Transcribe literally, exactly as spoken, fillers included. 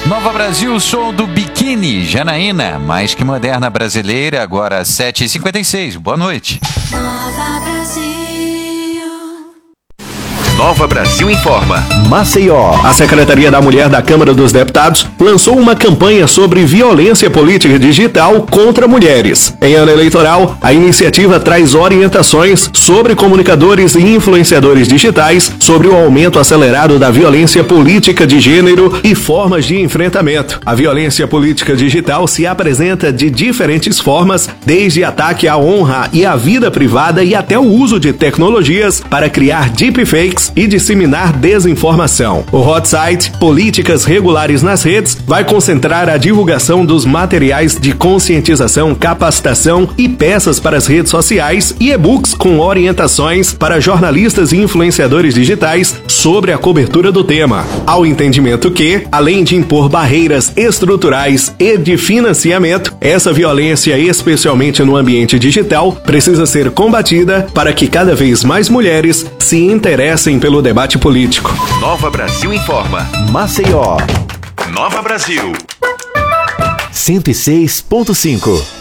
Nova Brasil, som do Biquíni, Janaína, mais que moderna brasileira, agora sete e cinquenta e seis. Boa noite. Nova Brasil. Nova Brasil informa. Maceió. A Secretaria da Mulher da Câmara dos Deputados lançou uma campanha sobre violência política digital contra mulheres. Em ano eleitoral, a iniciativa traz orientações sobre comunicadores e influenciadores digitais sobre o aumento acelerado da violência política de gênero e formas de enfrentamento. A violência política digital se apresenta de diferentes formas, desde ataque à honra e à vida privada e até o uso de tecnologias para criar deepfakes e disseminar desinformação. O hot site Políticas Regulares nas Redes vai concentrar a divulgação dos materiais de conscientização, capacitação e peças para as redes sociais e e-books com orientações para jornalistas e influenciadores digitais sobre a cobertura do tema. Ao entendimento que, além de impor barreiras estruturais e de financiamento, essa violência, especialmente no ambiente digital, precisa ser combatida para que cada vez mais mulheres se interessem pelo debate político. Nova Brasil informa. Maceió. Nova Brasil. cento e seis ponto cinco.